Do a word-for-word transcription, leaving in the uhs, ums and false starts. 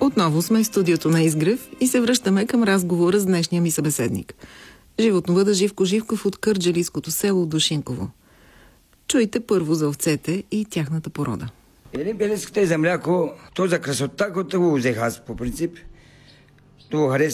Отново сме в студиото на Изгрев и се връщаме към разговора с днешния ми събеседник. Животновъда Живко Живков от кърджалийското село Душинково. Чуйте първо за овцете и тяхната порода. Един белеските за мляко, то за красота, който го взех аз по принцип. То харесва.